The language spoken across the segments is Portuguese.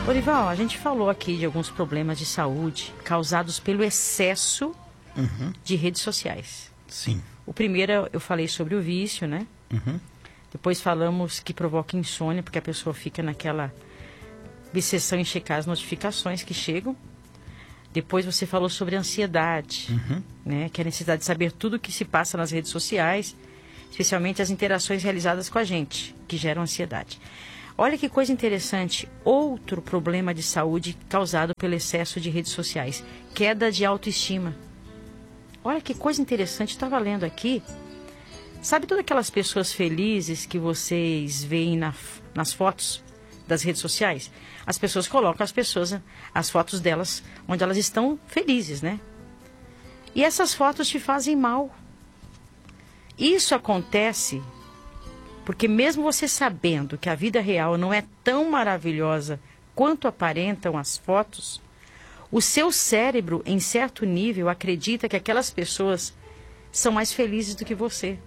Orival, a gente falou aqui de alguns problemas de saúde causados pelo excesso de redes sociais. Sim. O primeiro eu falei sobre o vício, né? Depois falamos que provoca insônia, porque a pessoa fica naquela obsessão em checar as notificações que chegam. Depois você falou sobre a ansiedade, né? Que é a necessidade de saber tudo o que se passa nas redes sociais, especialmente as interações realizadas com a gente, que geram ansiedade. Olha que coisa interessante, outro problema de saúde causado pelo excesso de redes sociais, queda de autoestima. Olha que coisa interessante, estava lendo aqui. Sabe todas aquelas pessoas felizes que vocês veem nas fotos das redes sociais? As pessoas colocam as fotos delas onde elas estão felizes, né? E essas fotos te fazem mal. Isso acontece porque mesmo você sabendo que a vida real não é tão maravilhosa quanto aparentam as fotos, o seu cérebro, em certo nível, acredita que aquelas pessoas são mais felizes do que você.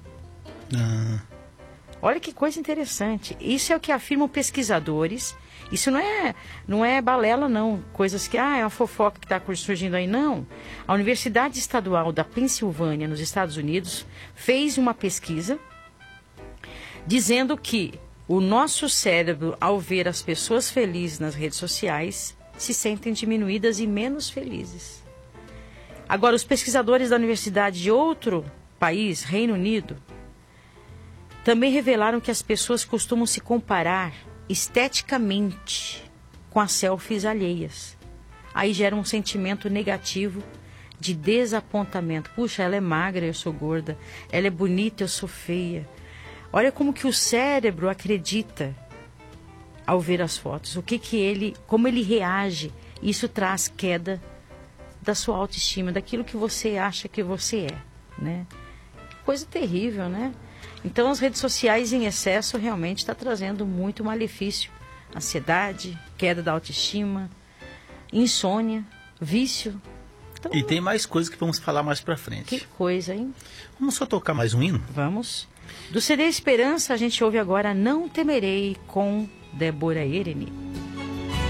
Olha que coisa interessante. Isso é o que afirmam pesquisadores. Isso não é balela, não. Coisas que, é uma fofoca que está surgindo aí, não. A Universidade Estadual da Pensilvânia, nos Estados Unidos, fez uma pesquisa dizendo que o nosso cérebro, ao ver as pessoas felizes nas redes sociais, se sentem diminuídas e menos felizes. Agora, os pesquisadores da universidade de outro país, Reino Unido, também revelaram que as pessoas costumam se comparar esteticamente com as selfies alheias. Aí gera um sentimento negativo de desapontamento. Puxa, ela é magra, eu sou gorda. Ela é bonita, eu sou feia. Olha como que o cérebro acredita ao ver as fotos. Como ele reage. Isso traz queda da sua autoestima, daquilo que você acha que você é, né? Coisa terrível, né? Então, as redes sociais em excesso realmente está trazendo muito malefício. Ansiedade, queda da autoestima, insônia, vício. Então, e tem mais coisas que vamos falar mais pra frente. Que coisa, hein? Vamos só tocar mais um hino? Vamos. Do CD Esperança, a gente ouve agora Não Temerei, com Débora Ereni.